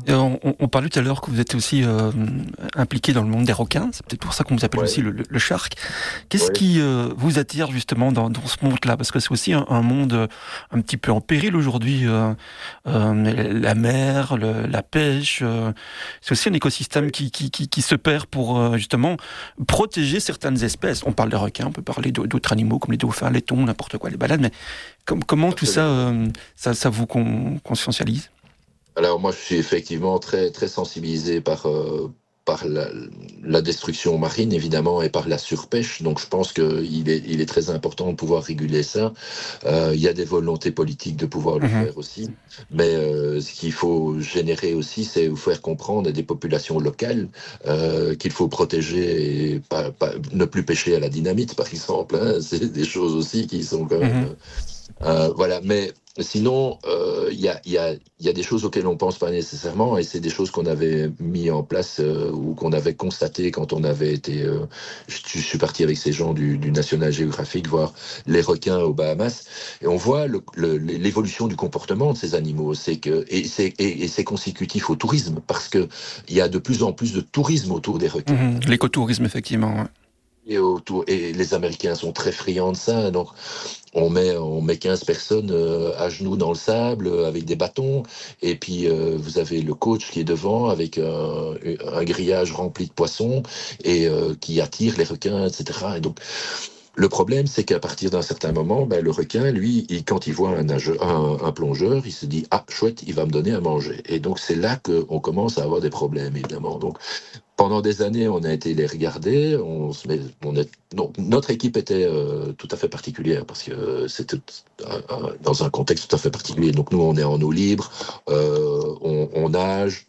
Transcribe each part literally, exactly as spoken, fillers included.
On, on, on parlait tout à l'heure que vous êtes aussi euh, impliqué dans le monde des requins, c'est peut-être pour ça qu'on vous appelle Ouais. aussi le, le, le shark. Qu'est-ce Ouais. qui euh, vous attire justement dans, dans ce monde-là? Parce que c'est aussi un, un monde euh, un petit peu en péril aujourd'hui. Euh, euh, la mer, le, la pêche, euh, c'est aussi un écosystème qui, qui, qui, qui se perd pour euh, justement protéger certaines espèces. On parle des requins, on peut parler d'autres animaux comme les dauphins, les thons, n'importe quoi, les baleines, mais com- comment tout ça, euh, ça, ça vous con- conscientialise? Alors moi, je suis effectivement très très sensibilisé par euh, par la, la destruction marine évidemment et par la surpêche. Donc je pense que il est il est très important de pouvoir réguler ça. Euh, il y a des volontés politiques de pouvoir le Mhm. faire aussi, mais euh, ce qu'il faut générer aussi, c'est vous faire comprendre à des populations locales euh, qu'il faut protéger et pas, pas ne plus pêcher à la dynamite par exemple. Hein. C'est des choses aussi qui sont quand même Mhm. Euh, voilà, mais sinon, euh, il y, a, y, a, y a des choses auxquelles on pense pas nécessairement, et c'est des choses qu'on avait mis en place euh, ou qu'on avait constaté quand on avait été. Euh, je, je suis parti avec ces gens du, du National Geographic voir les requins aux Bahamas, et on voit le- le- l'évolution du comportement de ces animaux. C'est que et c'est et, et c'est consécutif au tourisme parce que il y a de plus en plus de tourisme autour des requins. Mhm. L'écotourisme, effectivement. Ouais. Et, autour, et les Américains sont très friands de ça, donc on met, on met quinze personnes euh, à genoux dans le sable euh, avec des bâtons, et puis euh, vous avez le coach qui est devant avec un, un grillage rempli de poissons et euh, qui attire les requins, et cetera. Et donc le problème, c'est qu'à partir d'un certain moment, ben, le requin, lui, il- quand il voit un, nageur, un, un plongeur, il se dit ah chouette, il va me donner à manger. Et donc c'est là qu'on commence à avoir des problèmes, évidemment. Donc pendant des années, on a été les regarder. On se met, on est, donc, notre équipe était euh, tout à fait particulière parce que euh, c'était un- un- dans un contexte tout à fait particulier. Donc nous, on est en eau libre, euh, on, on nage,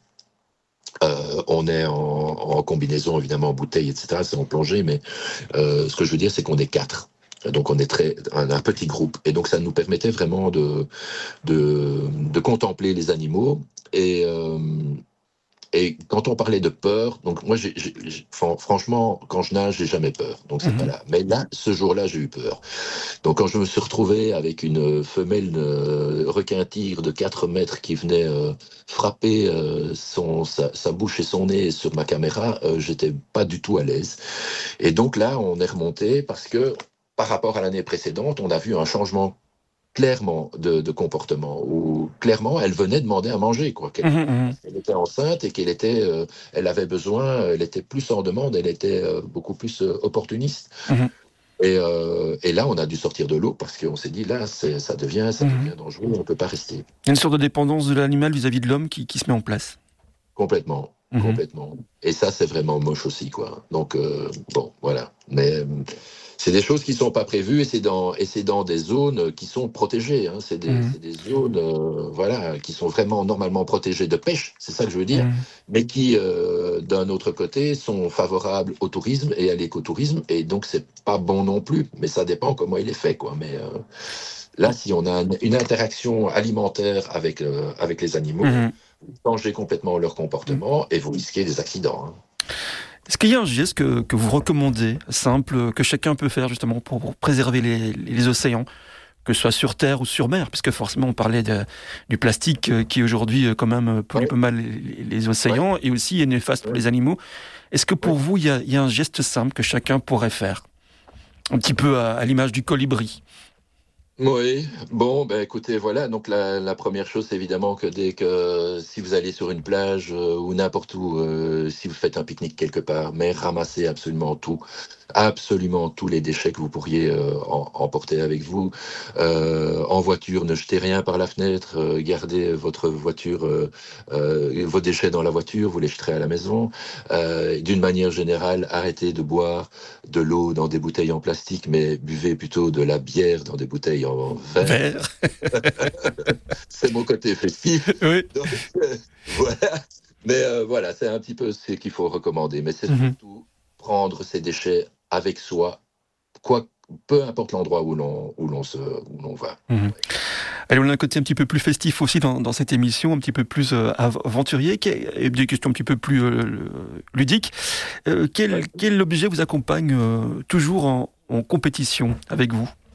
euh, on est en, en combinaison évidemment en bouteille, et cetera. C'est en plongée, mais euh, ce que je veux dire, c'est qu'on est quatre. Donc on est très un, un petit groupe et donc ça nous permettait vraiment de de, de contempler les animaux et euh, et quand on parlait de peur, donc moi, j'ai, j'ai- j'ai- fran- franchement, quand je nage, j'ai jamais peur, donc c'est pas Mhm. là. Mais là, ce jour-là, j'ai eu peur. Donc quand je me suis retrouvé avec une femelle euh, requin-tigre de quatre mètres qui venait euh, frapper euh, son, sa, sa bouche et son nez sur ma caméra, euh, j'étais pas du tout à l'aise. Et donc là, on est remonté parce que par rapport à l'année précédente, on a vu un changement clairement de, de comportement où clairement elle venait demander à manger quoi qu'elle Mhm. Mhm. elle était enceinte et qu'elle était euh, elle avait besoin, elle était plus en demande, elle était euh, beaucoup plus euh, opportuniste Mhm. et, euh, et là on a dû sortir de l'eau parce qu'on s'est dit là c'est, ça devient ça Mhm. devient dangereux, on peut pas rester. Il y a une sorte de dépendance de l'animal vis-à-vis de l'homme qui, qui se met en place. Complètement, Mhm. complètement. Et ça, c'est vraiment moche aussi, quoi. Donc, euh, bon, voilà. Mais euh, c'est des choses qui sont pas prévues et c'est dans, et c'est dans des zones qui sont protégées. Hein. C'est des, Mhm. c'est des zones, euh, voilà, qui sont vraiment normalement protégées de pêche, c'est ça que je veux dire, Mhm. mais qui, euh, d'un autre côté, sont favorables au tourisme et à l'écotourisme. Et donc, c'est pas bon non plus. Mais ça dépend comment il est fait, quoi. Mais euh, là, si on a une, une interaction alimentaire avec, euh, avec les animaux, Mhm. vous changez complètement leur Mhm. comportement et vous risquez des accidents. Hein. Est-ce qu'il y a un geste que, que vous recommandez, simple, que chacun peut faire justement pour, pour préserver les, les océans, que ce soit sur terre ou sur mer, parce que forcément on parlait de, du plastique euh, qui aujourd'hui euh, quand même euh, pollue Ouais, pas mal les, les ouais, océans et aussi est néfaste pour ouais, les animaux. Est-ce que pour ouais. vous il y a, il y a un geste simple que chacun pourrait faire, un petit peu à, à l'image du colibri? Oui, bon, ben écoutez, voilà. Donc la, la première chose, c'est évidemment que dès que si vous allez sur une plage euh, ou n'importe où, euh, si vous faites un pique-nique quelque part, mais ramassez absolument tout, absolument tous les déchets que vous pourriez euh, en- emporter avec vous. Euh, en voiture, ne jetez rien par la fenêtre, euh, gardez votre voiture, euh, euh, vos déchets dans la voiture, vous les jeterez à la maison. Euh, d'une manière générale, arrêtez de boire de l'eau dans des bouteilles en plastique, mais buvez plutôt de la bière dans des bouteilles en verre. Vert. C'est mon côté festif. Oui. Donc, euh, voilà. Mais euh, voilà, c'est un petit peu ce qu'il faut recommander. Mais c'est Mhm. surtout prendre ses déchets avec soi, quoi, peu importe l'endroit où l'on, où l'on, se, où l'on va. Mhm. Ouais. Allez, on a un côté un petit peu plus festif aussi dans, dans cette émission, un petit peu plus euh, av- aventurier, qui est- et des questions un petit peu plus euh, ludiques. Euh, quel, Ouais. quel objet vous accompagne euh, toujours en, en compétition avec vous?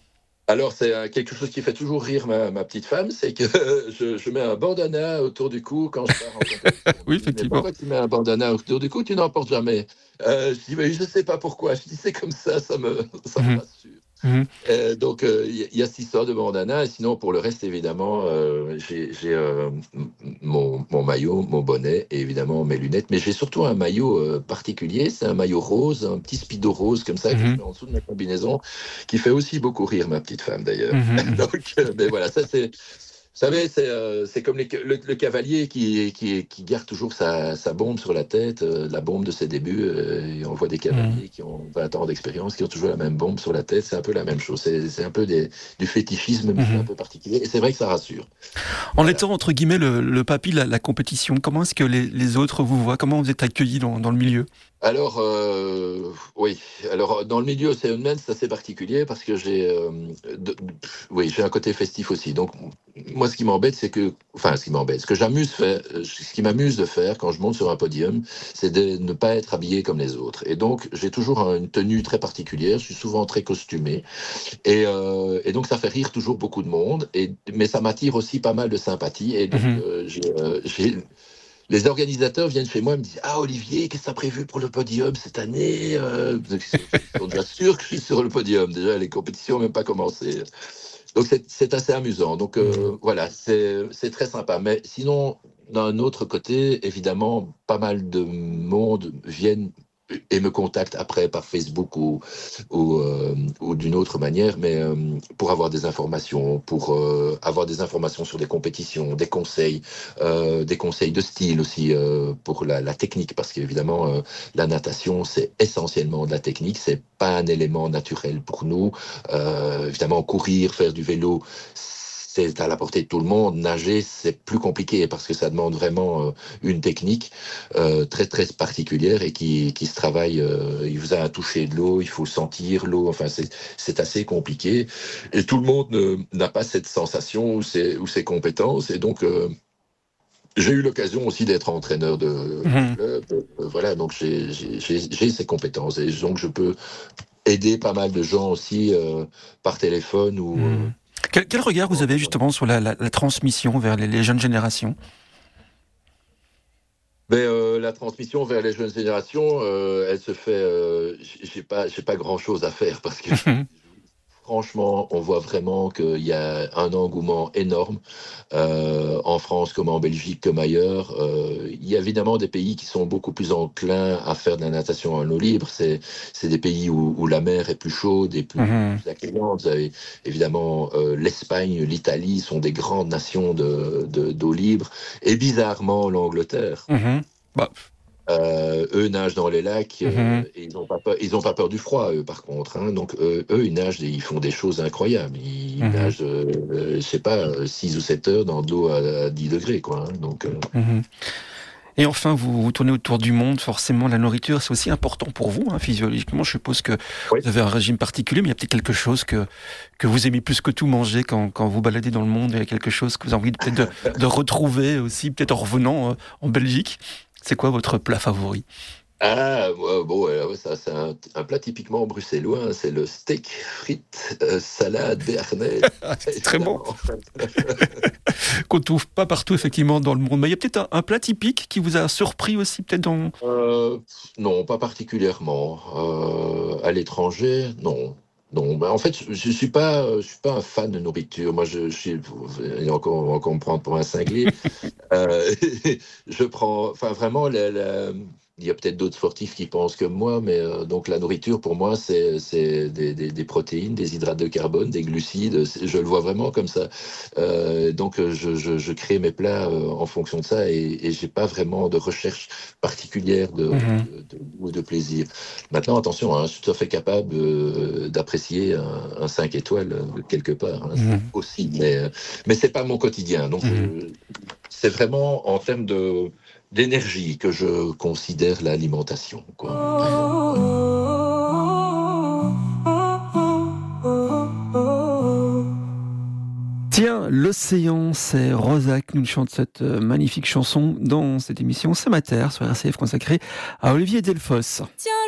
Alors, c'est euh, quelque chose qui fait toujours rire ma, ma petite femme, c'est que je, je mets un bandana autour du cou quand je pars en compétition. Oui, Elle me dit, mais effectivement. pourquoi tu mets un bandana autour du cou, tu n'en portes jamais? Euh, je dis, mais je ne sais pas pourquoi. Je dis, c'est comme ça, ça me, ça me Mhm. rassure. Mhm. Euh, donc, il euh, y, y a cette histoire de bandana. Et sinon, pour le reste, évidemment, euh, j'ai j'ai, euh, m- mon, mon maillot, mon bonnet et évidemment mes lunettes. Mais j'ai surtout un maillot euh, particulier. C'est un maillot rose, un petit speedo rose comme ça que je Mhm. mets en dessous de ma combinaison, qui fait aussi beaucoup rire ma petite femme d'ailleurs. Mhm. Mhm. Donc, euh, mais voilà, ça c'est. Vous savez, c'est euh, c'est comme les ca- le, le cavalier qui, qui, qui garde toujours sa, sa bombe sur la tête, euh, la bombe de ses débuts. Euh, et on voit des Mhm. cavaliers qui ont vingt ans d'expérience, qui ont toujours la même bombe sur la tête. C'est un peu la même chose. C'est c'est un peu des, du fétichisme, mais c'est un Mhm. peu particulier. Et c'est vrai que ça rassure. En Voilà. étant, entre guillemets, le, le papy de la, la compétition, comment est-ce que les, les autres vous voient? Comment vous êtes accueillis dans, dans le milieu? Alors, euh, oui. Alors, dans le milieu Ocean c'est assez particulier parce que j'ai, euh, de- de- pff, oui, j'ai un côté festif aussi. Donc, moi, ce qui m'embête, c'est que, enfin, ce qui m'embête, ce que j'amuse faire, ce qui m'amuse de faire quand je monte sur un podium, c'est de ne pas être habillé comme les autres. Et donc, j'ai toujours une tenue très particulière. Je suis souvent très costumé. Et, euh, et donc, ça fait rire toujours beaucoup de monde. Et, mais ça m'attire aussi pas mal de sympathie. Et donc, Mhm. euh, j'ai, euh, j'ai les organisateurs viennent chez moi et me disent: Ah, Olivier, qu'est-ce que tu as prévu pour le podium cette année? Euh, Ils sont déjà sûrs que je suis sur le podium. Déjà, les compétitions n'ont même pas commencé. Donc, c'est c'est assez amusant. Donc, Mhm. euh, voilà, c'est c'est très sympa. Mais sinon, d'un autre côté, évidemment, pas mal de monde viennent et me contactent après par Facebook ou, ou, euh, ou d'une autre manière, mais euh, pour avoir des informations, pour euh, avoir des informations sur des compétitions, des conseils, euh, des conseils de style aussi euh, pour la, la technique, parce qu'évidemment, euh, la natation, c'est essentiellement de la technique, c'est pas un élément naturel pour nous. Euh, évidemment, courir, faire du vélo, c'est à la portée de tout le monde. Nager, c'est plus compliqué parce que ça demande vraiment euh, une technique euh, très très particulière et qui, qui se travaille. Euh, il vous a à toucher de l'eau, il faut sentir l'eau. Enfin, c'est c'est assez compliqué et tout le monde ne- n'a pas cette sensation ou ces, ou ces compétences. Et donc, euh, j'ai eu l'occasion aussi d'être entraîneur de, de Mhm. club. Euh, voilà, donc j'ai j'ai- j'ai- j'ai ces compétences et donc je peux aider pas mal de gens aussi euh, par téléphone ou. Euh, Mhm. Quel, quel regard vous en- avez justement sur la, la- la transmission vers les, les jeunes générations? Mais euh, la transmission vers les jeunes générations, euh, elle se fait. Euh, j'ai j'ai pas, j'ai pas grand chose à faire parce que Mhm. franchement, on voit vraiment qu'il y a un engouement énorme euh, en France comme en Belgique comme ailleurs. Euh, il y a évidemment des pays qui sont beaucoup plus enclins à faire de la natation en eau libre. C'est, c'est des pays où, où la mer est plus chaude et plus, Mhm. plus accueillante. Vous avez évidemment euh, l'Espagne, l'Italie sont des grandes nations de, de- d'eau libre. Et bizarrement, l'Angleterre. Mhm. Bah, Euh, eux nagent dans les lacs mhm. euh, et ils n'ont pas peur, ils ont pas peur du froid, eux, par contre. Hein. Donc, euh, eux, ils nagent, et ils font des choses incroyables. Ils Mhm. nagent, euh, euh, je sais pas, six ou sept heures dans de l'eau à, à dix degrés, quoi. Hein. Donc, euh, Mhm. Et enfin, vous, vous tournez autour du monde, forcément, la nourriture, c'est aussi important pour vous, hein, physiologiquement. Je suppose que oui. vous avez un régime particulier, mais il y a peut-être quelque chose que, que vous aimez plus que tout manger quand, quand vous baladez dans le monde. Il y a quelque chose que vous avez envie de- peut-être de, de retrouver aussi, peut-être en revenant euh, en Belgique. C'est quoi votre plat favori? Ah, ouais, bon, ouais, ouais, ça, c'est un, un plat typiquement bruxellois. Hein. C'est le steak frites, euh, salade, béarnaise, Ah, c'est très bon. évidemment. Qu'on trouve pas partout, effectivement, dans le monde. Mais il y a peut-être un, un plat typique qui vous a surpris aussi, peut-être dans... Euh, non, pas particulièrement. Euh, à l'étranger, non. Non, ben, en fait, je, je suis pas, euh, je suis pas un fan de nourriture. Moi, je, je suis, et encore, on va encore me prendre pour un cinglé. Euh, je prends, enfin, vraiment, la- la- il y a peut-être d'autres sportifs qui pensent comme moi, mais euh, donc la nourriture pour moi, c'est c'est des, des- des protéines, des hydrates de carbone, des glucides. C'est- Je le vois vraiment comme ça. Euh, donc, euh, je, je- je crée mes plats euh, en fonction de ça et, et j'ai pas vraiment de recherche particulière de, Mhm. de, de goût ou de plaisir. Maintenant, attention, hein, je suis tout à fait capable euh, d'apprécier un, un cinq étoiles euh, quelque part. Hein, c'est Mhm. possible, mais, euh, mais c'est pas mon quotidien. Donc, Mhm. je, c'est vraiment en termes de d'énergie que je considère l'alimentation, quoi. Tiens, l'océan, c'est Rosa qui nous chante cette euh, magnifique chanson dans cette émission C'est ma terre sur R C F consacrée à Olivier Delfosse. Tiens